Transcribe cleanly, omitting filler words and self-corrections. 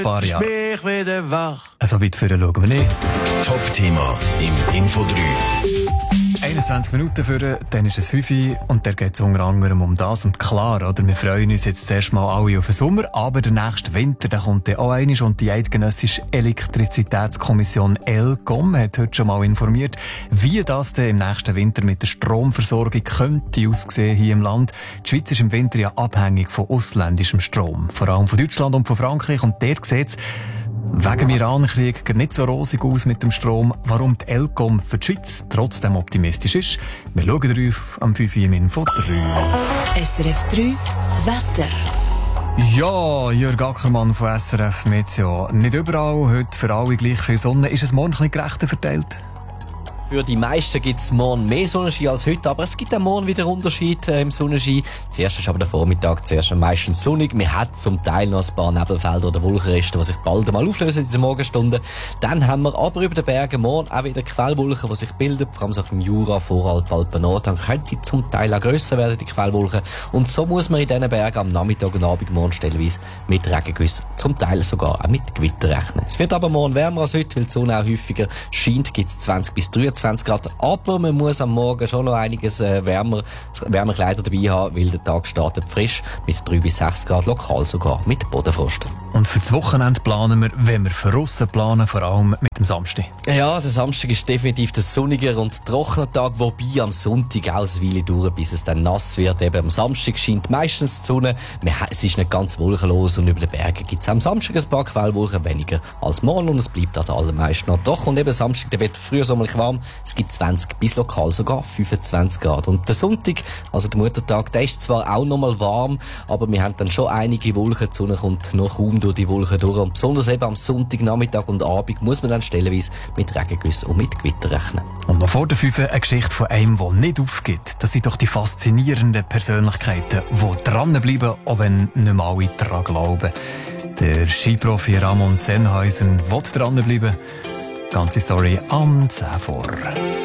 paar Jahre. Mich wieder wach. So weit vorher schauen wir nicht. Top-Thema im Info 3. 21 Minuten für, dann ist es 5 Uhr und da geht es unter anderem um das. Und klar, oder, wir freuen uns jetzt zuerst mal alle auf den Sommer, aber der nächste Winter, der kommt dann auch einmal und die Eidgenössische Elektrizitätskommission ELCOM hat heute schon mal informiert, wie das denn im nächsten Winter mit der Stromversorgung könnte aussehen hier im Land. Die Schweiz ist im Winter ja abhängig von ausländischem Strom, vor allem von Deutschland und von Frankreich, und dort sieht es wegen dem Iran-Krieg nicht so rosig aus mit dem Strom. Warum die ELCOM für die Schweiz trotzdem optimistisch ist, wir schauen darauf am 5 Uhr im Info 3. SRF 3, das Wetter. Ja, Jörg Ackermann von SRF Meteo. Nicht überall, heute für alle gleich viel Sonne. Ist es morgen ein bisschen gerechter verteilt? Für die meisten gibt es morgen mehr Sonnenschein als heute, aber es gibt auch morgen wieder Unterschied im Sonnenschein. Zuerst ist aber der Vormittag meistens sonnig. Wir haben zum Teil noch ein paar Nebelfelder oder Wolkenreste, die sich bald einmal auflösen in den Morgenstunden. Dann haben wir aber über den Bergen morgen auch wieder Quellwolken, die sich bilden, vor allem so im Jura, Voralp, Alpen Nord. Dann könnte zum Teil auch grösser werden, die Quellwolken. Und so muss man in diesen Bergen am Nachmittag und Abend morgen stellenweise mit Regengüssen, zum Teil sogar auch mit Gewitter rechnen. Es wird aber morgen wärmer als heute, weil die Sonne auch häufiger scheint, gibt es 20 bis 23 Grad. Aber man muss am Morgen schon noch einiges wärme Kleider dabei haben, weil der Tag startet frisch mit 3 bis 6 Grad, lokal sogar mit Bodenfrost. Und für das Wochenende planen wir, wenn wir für Russen planen, vor allem mit dem Samstag. Ja, der Samstag ist definitiv der sonniger und trockener Tag, wobei am Sonntag auch eine Weile dauert, bis es dann nass wird. Eben am Samstag scheint meistens die Sonne. Es ist nicht ganz wolkenlos und über den Bergen gibt es am Samstag ein paar Quellwolken weniger als morgen und es bleibt an allermeisten noch trocken. Und eben Samstag, der wird früher sommerlich warm. Es gibt 20 bis lokal sogar 25 Grad. Und der Sonntag, also der Muttertag, der ist zwar auch noch mal warm, aber wir haben dann schon einige Wolken. Die Sonne kommt noch kaum durch die Wolken durch. Und besonders eben am Sonntagnachmittag und Abend muss man dann stellenweise mit Regengüssen und mit Gewitter rechnen. Und noch vor der 5 eine Geschichte von einem, der nicht aufgibt. Das sind doch die faszinierenden Persönlichkeiten, die dranbleiben, auch wenn nicht mehr alle daran glauben. Der Skiprofi Ramon Sennhausen will dranbleiben. Ganze Story am 10 vor.